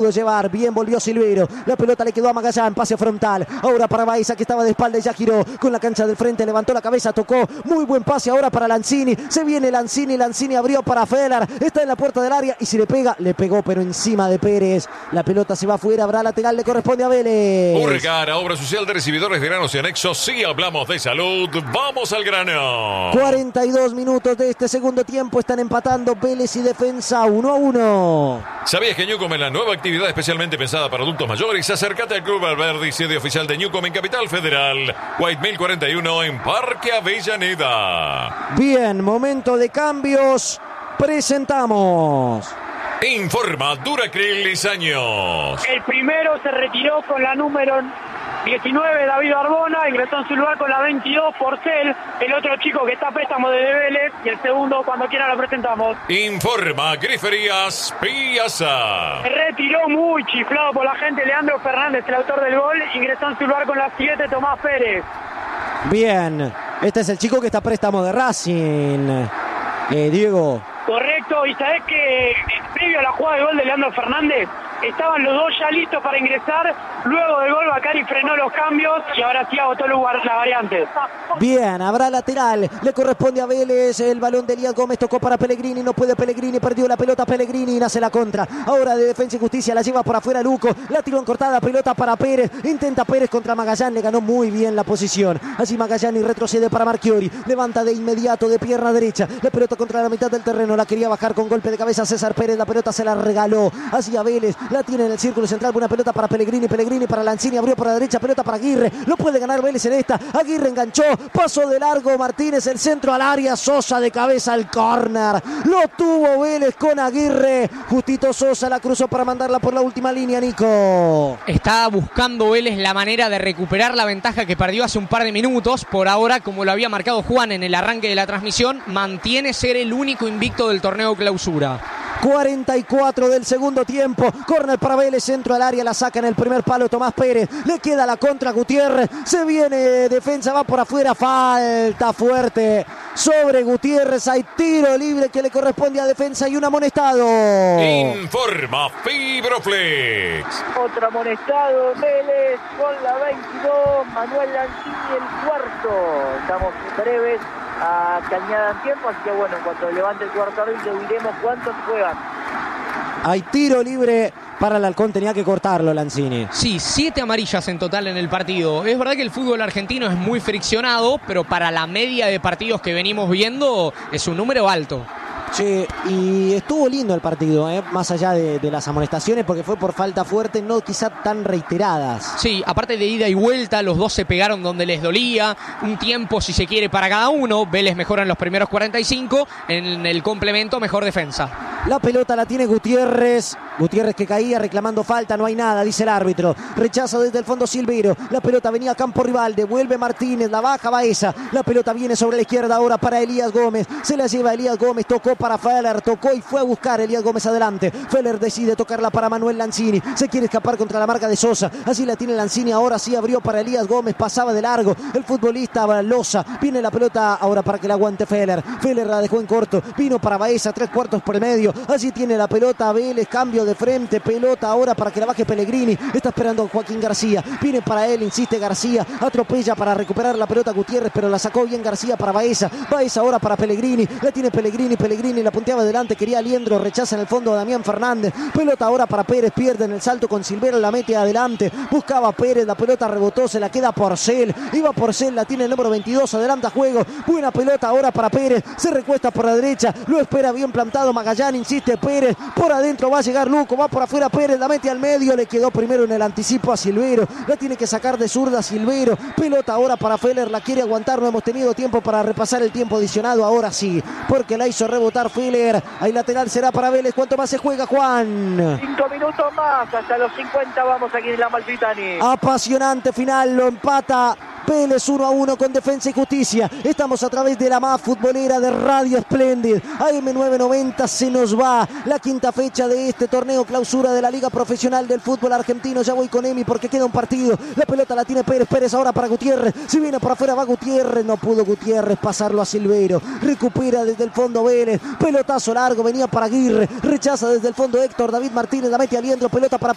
llevar, bien volvió Silveiro, la pelota le quedó a Magallán, pase frontal, ahora para Baeza que estaba de espalda y ya giró con la cancha del frente, levantó la cabeza, tocó, muy buen pase ahora para Lanzini, se viene Lanzini abrió para Feller, está en la puerta del área y si le pega, le pegó pero encima de Pérez, la pelota se va afuera, habrá lateral, le corresponde a Vélez. Urgar, obra social de recibidores de granos y anexos, sí hablamos de salud, vamos al grano. 42 minutos de este segundo tiempo, están empatando Vélez y Defensa 1-1. ¿Sabías que Newcom es la nueva actividad especialmente pensada para adultos mayores? Acércate al Club Alberdi, sede oficial de Newcom en Capital Federal. White 1041 en Parque Avellaneda. Bien, momento de cambios. Presentamos. Informa Duracril Lizaños. El primero se retiró con la número 19, David Arbona, ingresó en su lugar con la 22, Porcel, el otro chico que está a préstamo de Vélez, y el segundo, cuando quiera lo presentamos. Informa Griferías Piazza. Se retiró muy chiflado por la gente Leandro Fernández, el autor del gol, ingresó en su lugar con la 7, Tomás Pérez. Bien, este es el chico que está a préstamo de Racing, Diego. Correcto, y sabés que previo a la jugada de gol de Leandro Fernández, estaban los dos ya listos para ingresar. Luego del gol Bacari frenó los cambios y ahora sí agotó lugar la variante. Bien, habrá lateral, le corresponde a Vélez, el balón de Elías Gómez tocó para Pellegrini, no puede Pellegrini, perdió la pelota Pellegrini, nace la contra, ahora de Defensa y Justicia, la lleva por afuera Luco, la tiró en cortada, pelota para Pérez, intenta Pérez contra Magallán, le ganó muy bien la posición, así Magallán y retrocede para Marchiori, levanta de inmediato de pierna derecha, la pelota contra la mitad del terreno, la quería bajar con golpe de cabeza César Pérez, la pelota se la regaló hacia Vélez, la tiene en el círculo central, buena pelota para Pellegrini para Lanzini, abrió por la derecha, pelota para Aguirre, lo puede ganar Vélez en esta, Aguirre enganchó, pasó de largo Martínez, el centro al área, Sosa de cabeza al córner, lo tuvo Vélez con Aguirre, Justito Sosa la cruzó para mandarla por la última línea, Nico. Está buscando Vélez la manera de recuperar la ventaja que perdió hace un par de minutos, por ahora, como lo había marcado Juan en el arranque de la transmisión, mantiene ser el único invicto del torneo clausura. 44 del segundo tiempo, córner para Vélez, centro al área, la saca en el primer palo Tomás Pérez, le queda la contra Gutiérrez, se viene Defensa, va por afuera, falta fuerte sobre Gutiérrez, hay tiro libre que le corresponde a Defensa y un amonestado. Informa Fibroflex. Otro amonestado Vélez con la 22, Manuel Lanzini el cuarto. Estamos breves a que añadan tiempo, así que bueno, en cuanto levante el cuarto árbitro diremos cuántos juegan. Hay tiro libre para el Halcón, tenía que cortarlo Lanzini. Sí, 7 amarillas en total en el partido. Es verdad que el fútbol argentino es muy friccionado, pero para la media de partidos que venimos viendo es un número alto. Sí, y estuvo lindo el partido, más allá de las amonestaciones, porque fue por falta fuerte, no quizá tan reiteradas. Sí, aparte de ida y vuelta, los dos se pegaron donde les dolía, un tiempo si se quiere para cada uno, Vélez mejora en los primeros 45, en el complemento mejor defensa. La pelota la tiene Gutiérrez que caía reclamando falta, no hay nada, dice el árbitro, rechaza desde el fondo Silveiro, la pelota venía a campo rival, devuelve Martínez, la baja Baeza, la pelota viene sobre la izquierda ahora para Elías Gómez, se la lleva Elías Gómez, tocó para Feller, tocó y fue a buscar Elías Gómez adelante, Feller decide tocarla para Manuel Lanzini, se quiere escapar contra la marca de Sosa, así la tiene Lanzini, ahora sí abrió para Elías Gómez, pasaba de largo, el futbolista Loza, viene la pelota ahora para que la aguante Feller la dejó en corto, vino para Baeza, 3/4 por el medio, así tiene la pelota Vélez, cambio de frente, pelota ahora para que la baje Pellegrini, está esperando Joaquín García, viene para él, insiste García, atropella para recuperar la pelota Gutiérrez, pero la sacó bien García para Baeza ahora para Pellegrini, la tiene Pellegrini la punteaba adelante, quería Aliendro, rechaza en el fondo a Damián Fernández, pelota ahora para Pérez, pierde en el salto con Silveiro, la mete adelante, buscaba Pérez, la pelota rebotó, se la queda Porcel, iba Porcel, la tiene el número 22, adelanta juego, buena pelota ahora para Pérez, se recuesta por la derecha, lo espera bien plantado Magallán, insiste Pérez, por adentro va a llegar Luco, va por afuera Pérez, la mete al medio, le quedó primero en el anticipo a Silveiro, la tiene que sacar de zurda Silveiro, pelota ahora para Feller, la quiere aguantar, no hemos tenido tiempo para repasar el tiempo adicionado, ahora sí, porque la hizo rebotar Feller, ahí lateral será para Vélez, ¿cuánto más se juega Juan? 5 minutos más, hasta los 50 vamos aquí en la Malfitani. Apasionante final, lo empata Vélez 1-1 con Defensa y Justicia. Estamos a través de la más futbolera de Radio Splendid. AM990 se nos va la quinta fecha de este torneo clausura de la Liga Profesional del Fútbol Argentino. Ya voy con Emi porque queda un partido. La pelota la tiene Pérez ahora para Gutiérrez. Si viene por afuera va Gutiérrez. No pudo Gutiérrez pasarlo a Silveiro. Recupera desde el fondo Vélez. Pelotazo largo, venía para Aguirre. Rechaza desde el fondo Héctor David Martínez. La mete a Aliendro. Pelota para